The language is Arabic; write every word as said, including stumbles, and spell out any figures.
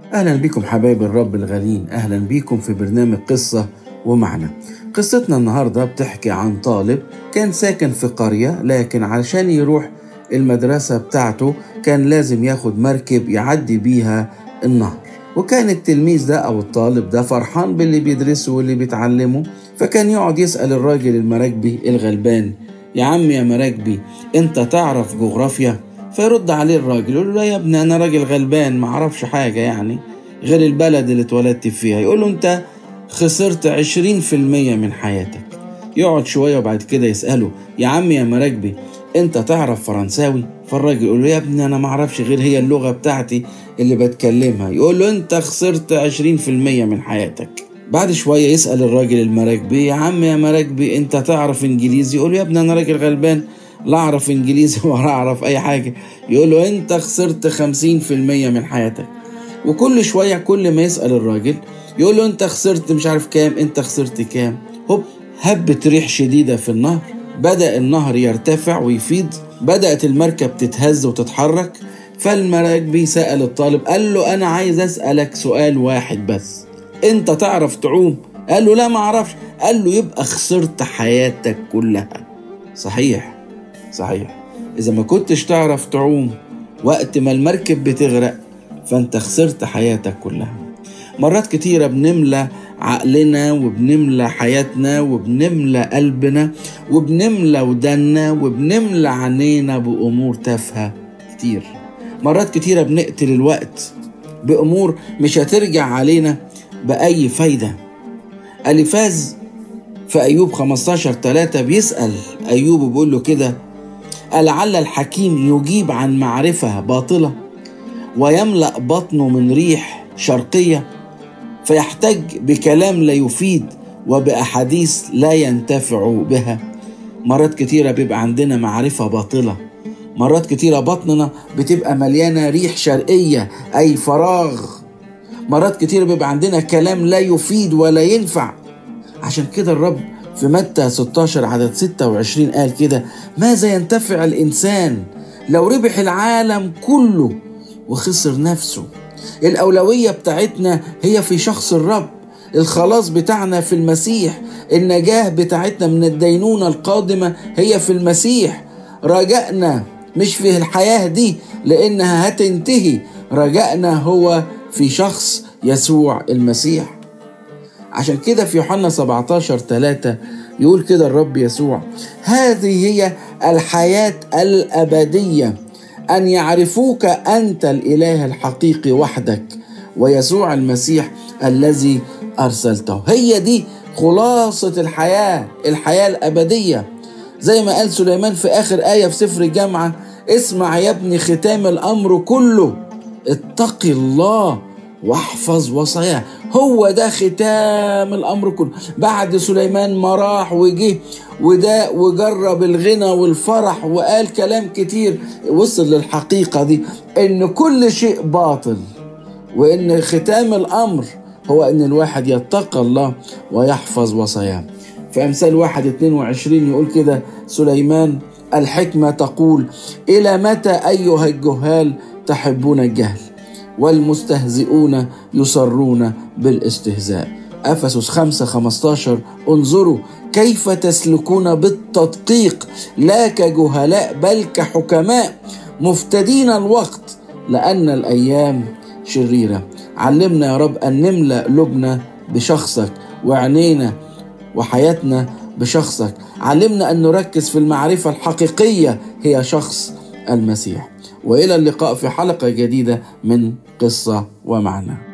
أهلا بكم حبايب الرب الغالين، أهلا بكم في برنامج قصة ومعنى. قصتنا النهاردة بتحكي عن طالب كان ساكن في قرية، لكن علشان يروح المدرسة بتاعته كان لازم ياخد مركب يعدي بيها النهر. وكان التلميذ ده أو الطالب ده فرحان باللي بيدرسه واللي بيتعلمه، فكان يقعد يسأل الراجل المراكبي الغلبان: يا عم يا مراكبي، انت تعرف جغرافيا؟ فيرد عليه الراجل يقول له: يا ابني انا راجل غلبان ما اعرفش حاجة يعني غير البلد اللي اتولدت فيها. يقول له: انت خسرت عشرين في المية من حياتك. يقعد شوية وبعد كده يسأله: يا عم يا مراكبي، انت تعرف فرنساوي؟ فالراجل يقول له: يا ابني انا ما اعرفش غير هي اللغة بتاعتي اللي بتكلمها. يقول له: انت خسرت عشرين في المية من حياتك. بعد شوية يسأل الراجل المراكبي: يا عم يا مراكبي، انت تعرف انجليزي؟ يقول له: يا ابني انا راجل غلبان لا اعرف انجليزي ولا اعرف اي حاجة. يقول له: انت خسرت خمسين في المية من حياتك. وكل شوية كل ما يسأل الراجل يقول له: انت خسرت مش عارف كام، انت خسرت كام. هوب، هبت ريح شديدة في النهر، بدأ النهر يرتفع ويفيض، بدأت المركب تتهز وتتحرك. فالمراكبي سأل الطالب قال له: انا عايز اسألك سؤال واحد بس، انت تعرف تعوم؟ قال له: لا ما اعرفش. قال له: يبقى خسرت حياتك كلها. صحيح صحيح، اذا ما كنتش تعرف تعوم وقت ما المركب بتغرق فانت خسرت حياتك كلها. مرات كتيرة بنملى عقلنا وبنملى حياتنا وبنملى قلبنا وبنملى ودنا وبنملى عينينا بأمور تافهة كتير. مرات كتيرة بنقتل الوقت بأمور مش هترجع علينا بأي فايدة. أليفاز في أيوب خمستاشر ثلاثة بيسأل أيوب وبيقول له كده: ألعل الحكيم يجيب عن معرفة باطلة ويملأ بطنه من ريح شرقية، فيحتج بكلام لا يفيد وبأحاديث لا ينتفع بها. مرات كتيرة بيبقى عندنا معرفة باطلة، مرات كتيرة بطننا بتبقى مليانة ريح شرقية أي فراغ، مرات كتيرة بيبقى عندنا كلام لا يفيد ولا ينفع. عشان كده الرب في متى ستاشر عدد ستة وعشرين قال كده: ماذا ينتفع الإنسان لو ربح العالم كله وخسر نفسه؟ الأولوية بتاعتنا هي في شخص الرب، الخلاص بتاعنا في المسيح، النجاة بتاعتنا من الدينونة القادمة هي في المسيح. رجائنا مش في الحياة دي لأنها هتنتهي، رجائنا هو في شخص يسوع المسيح. عشان كده في يوحنا سبعتاشر ثلاثة يقول كده الرب يسوع: هذه هي الحياة الأبدية، أن يعرفوك أنت الإله الحقيقي وحدك ويسوع المسيح الذي أرسلته. هي دي خلاصة الحياة، الحياة الأبدية. زي ما قال سليمان في آخر آية في سفر الجامعة: اسمع يا ابني ختام الأمر كله، اتقي الله واحفظ وصاياه. هو ده ختام الأمر كله. بعد سليمان ما راح وجه وده وجرب الغنى والفرح وقال كلام كتير، وصل للحقيقة دي إن كل شيء باطل، وإن ختام الأمر هو إن الواحد يتقى الله ويحفظ وصاياه. في أمثال واحد اتنين وعشرين يقول كده سليمان: الحكمة تقول: إلى متى أيها الجهال تحبون الجهل والمستهزئون يصرون بالاستهزاء. أفسس خمسة خمستاشر: انظروا كيف تسلكون بالتدقيق لا كجهلاء بل كحكماء مفتدين الوقت لأن الأيام شريرة. علمنا يا رب أن نملأ قلوبنا بشخصك وعينينا وحياتنا بشخصك. علمنا أن نركز في المعرفة الحقيقية هي شخص المسيح. وإلى اللقاء في حلقة جديدة من قصة ومعنى.